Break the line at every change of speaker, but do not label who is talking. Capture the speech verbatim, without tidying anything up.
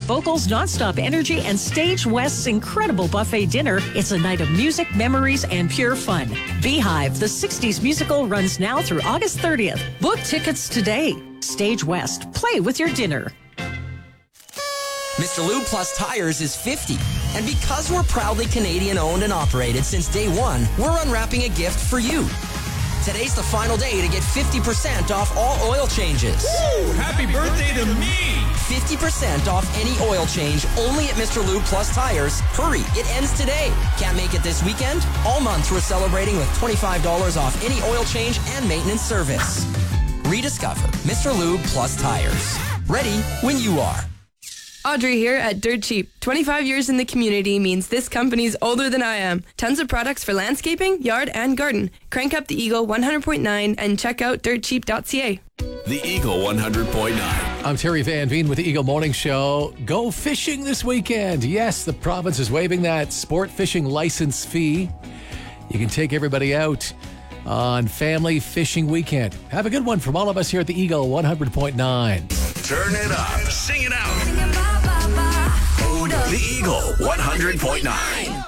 vocals, nonstop energy, and Stage West's incredible buffet dinner, it's a night of music, memories, and pure fun. Beehive, the sixties musical, runs now through August thirtieth. Book tickets today. Stage West. Play with your dinner.
Mister Lube Plus Tires is fifty. And because we're proudly Canadian owned and operated since day one, we're unwrapping a gift for you. Today's the final day to get fifty percent off all oil changes.
Woo! Happy birthday to me!
fifty percent off any oil change only at Mister Lube Plus Tires. Hurry, it ends today. Can't make it this weekend? All month we're celebrating with twenty-five dollars off any oil change and maintenance service. Rediscover Mister Lube Plus Tires. Ready when you are.
Audrey here at Dirt Cheap. twenty-five years in the community means this company's older than I am. Tons of products for landscaping, yard, and garden. Crank up the Eagle one hundred point nine and check out dirt cheap dot c a.
The Eagle one hundred point nine.
I'm Terry Van Veen with the Eagle Morning Show. Go fishing this weekend. Yes, the province is waiving that sport fishing license fee. You can take everybody out on Family Fishing Weekend. Have a good one from all of us here at the Eagle one hundred point nine.
Turn it up. Sing it out. The Eagle one hundred point nine.